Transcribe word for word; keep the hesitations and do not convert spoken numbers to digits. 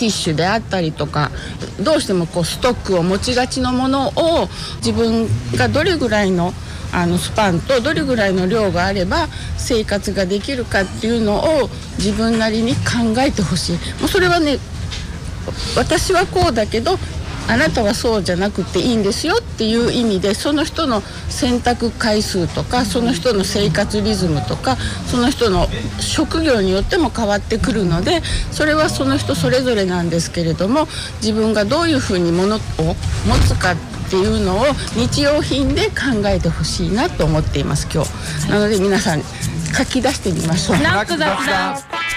ティッシュであったりとか、どうしてもこうストックを持ちがちのものを自分がどれぐらいのあのスパンとどれぐらいの量があれば生活ができるかっていうのを自分なりに考えてほしい。もうそれはね、私はこうだけどあなたはそうじゃなくていいんですよっていう意味で、その人の選択回数とかその人の生活リズムとかその人の職業によっても変わってくるので、それはその人それぞれなんですけれども、自分がどういうふうに物を持つかっていうのを日用品で考えてほしいなと思っています今日。なので皆さん書き出してみましょう。 なんと雑談。